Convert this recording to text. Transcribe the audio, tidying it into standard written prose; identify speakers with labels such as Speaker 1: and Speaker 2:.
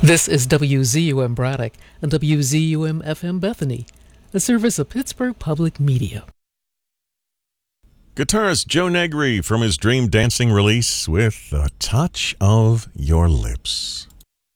Speaker 1: This is WZUM Braddock and WZUM FM Bethany, a service of Pittsburgh Public Media.
Speaker 2: Guitarist Joe Negri from his Dream Dancing release with A Touch of Your Lips.